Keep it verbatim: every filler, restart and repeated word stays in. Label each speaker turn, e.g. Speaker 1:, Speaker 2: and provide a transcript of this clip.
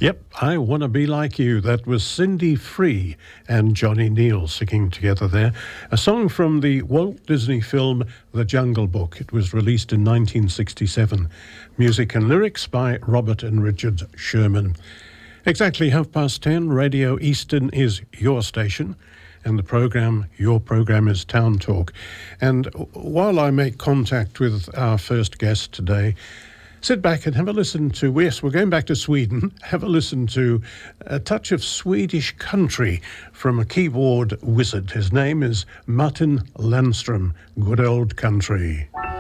Speaker 1: Yep, I Want to Be Like You. That was Cindy Free and Johnny Neal singing together there. A song from the Walt Disney film The Jungle Book. It was released in nineteen sixty-seven. Music and lyrics by Robert and Richard Sherman. Exactly half past ten, Radio Eastern is your station. And the program, your program is Town Talk. And while I make contact with our first guest today, sit back and have a listen to, yes, we're going back to Sweden, have a listen to a touch of Swedish country from a keyboard wizard. His name is Martin Landström, Good Old Country.